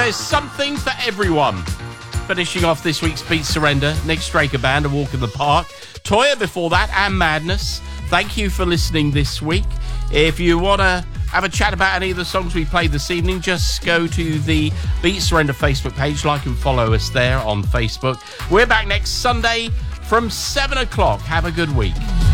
there's something for everyone. Finishing off this week's Beat Surrender, Nick Straker Band, A Walk in the Park. Toya before that, and Madness. Thank you for listening this week. If you want to have a chat about any of the songs we played this evening, just go to the Beat Surrender Facebook page, like and follow us there on Facebook. We're back next Sunday from 7 o'clock. Have a good week.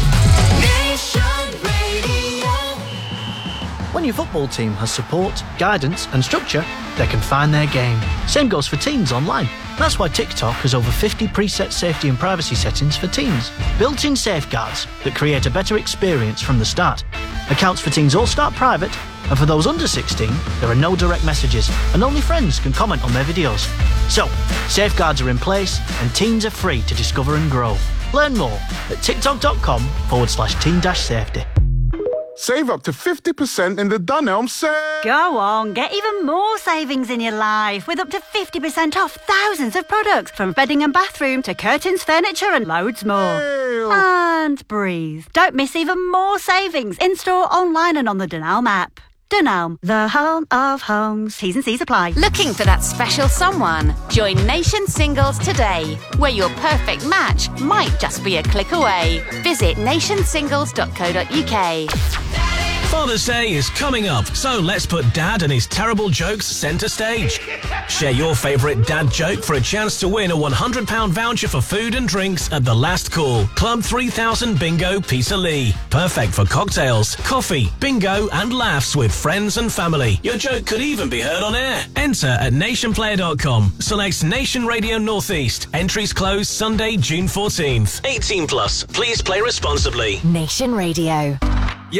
When your football team has support, guidance and structure, they can find their game. Same goes for teens online. That's why TikTok has over 50 preset safety and privacy settings for teens. Built-in safeguards that create a better experience from the start. Accounts for teens all start private, and for those under 16, there are no direct messages, and only friends can comment on their videos. So, safeguards are in place, and teens are free to discover and grow. Learn more at tiktok.com/teen-safety. Save up to 50% in the Dunelm sale. Go on, get even more savings in your life with up to 50% off thousands of products from bedding and bathroom to curtains, furniture and loads more. Ew. And breathe. Don't miss even more savings in-store, online and on the Dunelm app. Dunelm, the home of homes. T's and C's apply. Looking for that special someone? Join Nation Singles today, where your perfect match might just be a click away. Visit nationsingles.co.uk. Father's Day is coming up, so let's put Dad and his terrible jokes centre stage. Share your favourite dad joke for a chance to win a £100 voucher for food and drinks at the Last Call Club 3000 Bingo Peterlee. Perfect for cocktails, coffee, bingo and laughs with friends and family. Your joke could even be heard on air. Enter at nationplayer.com. Select Nation Radio Northeast. Entries close Sunday, June 14th. 18 plus. Please play responsibly. Nation Radio.